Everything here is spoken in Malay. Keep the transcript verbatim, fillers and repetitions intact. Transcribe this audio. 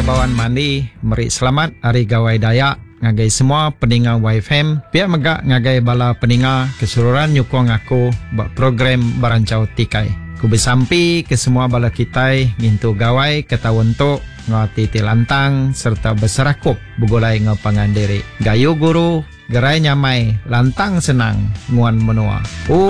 Bawan mandi, meri selamat hari Gawai Dayak ngagai semua peninga Y F M. Pihak megak ngagai bala peninga keseluruhan nyukong aku buat program barancau tikai. Ku bersampi ke semua bala kitai ngintu gawai ketawontok ngati tilantang serta berserakup bugulai ngapangandiri. Gayu guru gerai nyamai lantang senang nguan menua.